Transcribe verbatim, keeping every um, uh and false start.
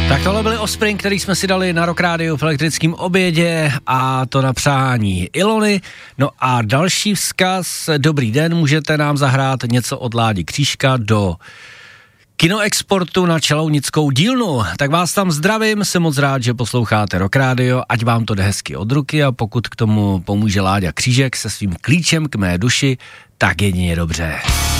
Tak tohle byly Offspring, který jsme si dali na Rock Radio v elektrickém obědě, a to na přání Ilony. No a další vzkaz, dobrý den, můžete nám zahrát něco od Ládi Křížka do Kinoexportu na Čelounickou dílnu. Tak vás tam zdravím, jsem moc rád, že posloucháte Rock Radio, ať vám to jde hezky od ruky, a pokud k tomu pomůže Láďa Křížek se svým klíčem k mé duši, tak jedině dobře.